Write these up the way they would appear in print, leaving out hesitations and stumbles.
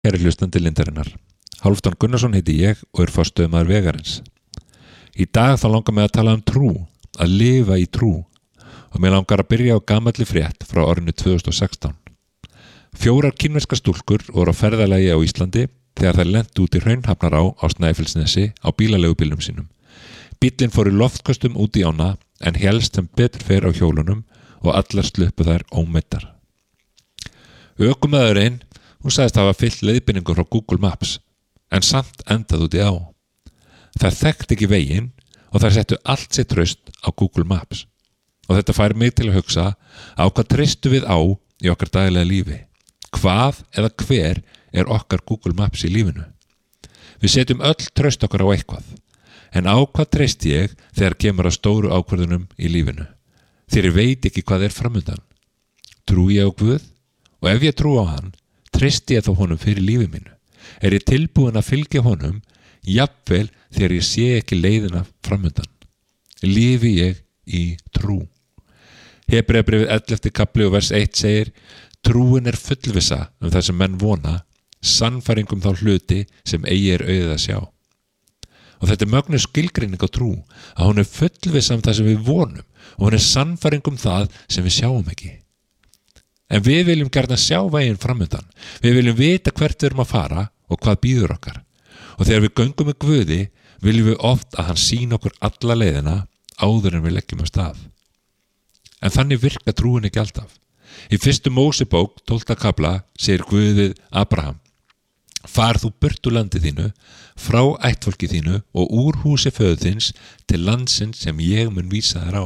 Kæri hlustandi Lindarinnar. Hálfdán Gunnarsson heiti ég og forstöðumaður Vegarins. Í dag þá langar mig að tala trú, að lifa í trú. Og mig langar að byrja á gamalli frétt frá árinu 2016. 4 kínverskar stúlkur voru á ferðalagi á Íslandi þegar þær lentu út í Hraunhafnará á Snæfellsnesi á bílaleigubílnum sínum. Bíllinn fór í loftköstum út í ána en hélst sem betur fer á hjólunum og allar sluppu þær ómeiddar. Ökumaðurinn, hún sagðist hafa fyllt leiðbeiningu frá Google Maps, en samt endað út í á. Það þekkti ekki veginn og þær settu allt sitt traust á Google Maps. Og þetta fær mig til að hugsa á hvað treystum við á í okkar daglega lífi. Hvað eða hver er okkar Google Maps í lífinu? Við setjum öll traust okkar á eitthvað. En á hvað treyst ég þegar kemur að stóru ákvörðunum í lífinu? Þegar ég veit ekki hvað er framundan. Trúi ég á Guð? Og ef ég trú á hann, treysti ég þá honum fyrir lífi mínu? Er ég tilbúin að fylgja honum, jafnvel þegar ég sé ekki leiðina framundan? Lifi ég í trú? Hebreabréfið 11. kapli og vers 1 segir: Trúin er fullvissa það sem menn vona, sannfæring þá hluti sem eigi er auðið að sjá. Og þetta er mögnuð skilgreining á trú, að hún er fullvissa það sem við vonum og hún er sannfæring það sem við sjáum ekki. En við viljum gjarna sjá veginn framundan. Við viljum vita hvert við erum að fara og hvað bíður okkar. Og þegar við göngum með Guði, viljum við oft að hann sýni okkur alla leiðina áður en við leggjum af stað. En þannig virka trúin ekki alltaf. Í 1. Mósebók 12. kafla segir Guð við Abraham: Far þú burt úr landi þínu, frá ættfólki þínu og úr húsi föður þíns til landsins sem ég mun vísa þér á.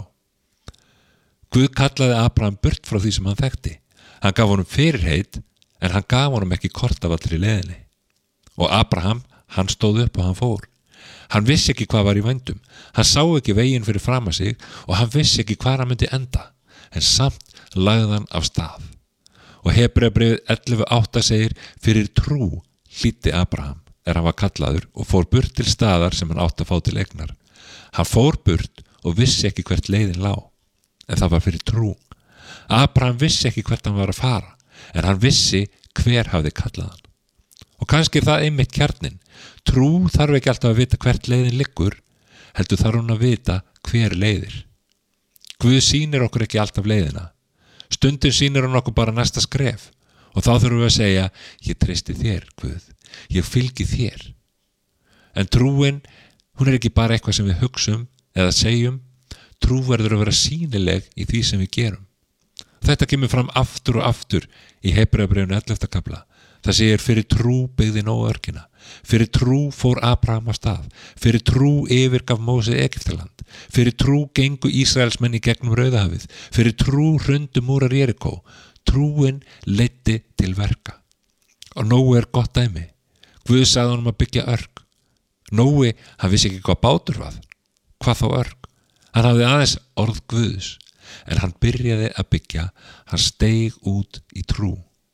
Guð kallaði Abraham burt frá því sem hann þekkti. Hann gaf honum fyrirheit, en hann gaf honum ekki kort af allri leiðinni. Og Abraham, hann stóð upp og hann fór. Hann vissi ekki hvað var í vændum. Hann sá ekki veginn fyrir fram að sig og hann vissi ekki hvar hann myndi enda. En samt lagði hann af stað. Og Hebreabréfið 11:8 segir: Fyrir trú hlýddi Abraham hann var kallaður og fór burt til staðar sem hann átti að fá til eignar. Hann fór burt og vissi ekki hvert leiðin lá. En það var fyrir trú. Abraham vissi ekki hvert hann var að fara, en hann vissi hver hafði kallað hann. Og kannski er það einmitt kjarninn. Trú þarf ekki alltaf að vita hvert leiðin liggur, heldur þarf hún að vita hver leiðir. Guð sýnir okkur ekki alltaf leiðina. Stundum sýnir hann okkur bara næsta skref og þá þurfum við að segja: Ég treysti þér, Guð, ég fylgi þér. En trúin, hún er ekki bara eitthvað sem við hugsum eða segjum. Trú verður að vera sýnileg í því sem við gerum. Þetta kemur fram aftur og aftur í Hebreabréfinu 11. kafla. Það segir: Fyrir trú byggði Nóa örkina. Fyrir trú fór Abraham af stað. Fyrir trú yfirgaf Móse Egyptaland. Fyrir trú gengu Ísraelsmenn í gegnum Rauðahafið. Fyrir trú hrundu múrar Jerikó. Trúin leiddi til verka. Og Nói er gott dæmi. Guð sagði honum að byggja örk. Nói, hann vissi ekki hvað bátur var. Hvað þá örk? Hann hafði aðeins orð Guðs. En hann byrjaði að byggja, hann steig út í trú.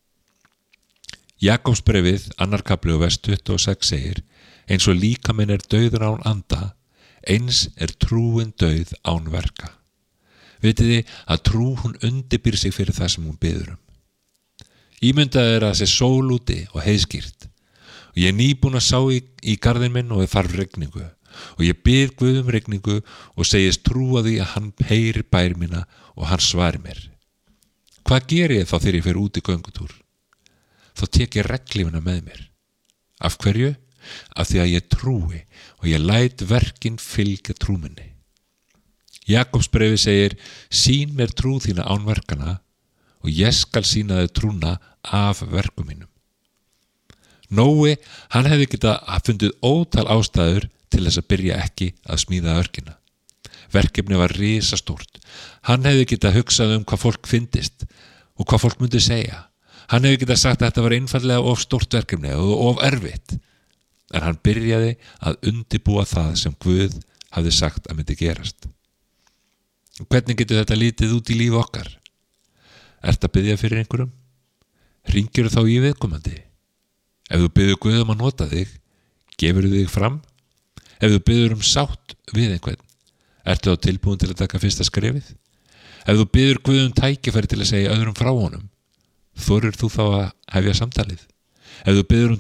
Jakobsbréfið 2. kapli og vers 26 segir: Eins og líkaminn er dauður án anda, eins er trúin dauð án verka. Vitiði að trú hún undirbýr sig fyrir það sem hún biður um. Ímyndaðu þér að það sé sól úti og heiðskýrt. Og ég er nýbúin að sá í garðinn minn og þarf rigningu. Og ég bið Guð rigningu og segist trúa því að hann heyri bær mína og hann svari mér. Hvað ger ég þá þegar ég fer út í göngutúr? Þá tek ég regnhlífina með mér. Af hverju? Af því að ég trúi og ég læt verkin fylgja trú minni. Jakobsbréfið segir: Sýn mér trú þína án verkana og ég skal sýna þér trúna af verkum mínum. Nói, hann hefði getað fundið ótal ástæður til þess að byrja ekki að smíða örkina. Verkefni var risastórt. Hann hefði getað hugsað hvað fólk fyndist og hvað fólk myndi segja. Hann hefði getað sagt að þetta var einfallega of stórt verkefni og of erfitt. En hann byrjaði að undirbúa það sem Guð hafði sagt að myndi gerast. Og hvernig getur þetta lítið út í lífi okkar? Ertu að biðja fyrir einhverjum? Hringirðu þá í viðkomandi? Ef þú biður Guð að nota þig, gefurðu þig fram? Ef þú biður sátt við einhvern, ertu þá tilbúin til að taka fyrsta skrefið? Ef þú biður Guð tækifæri til að segja öðrum frá honum, þorir þú þá að hefja samtalið? Ef þú biður um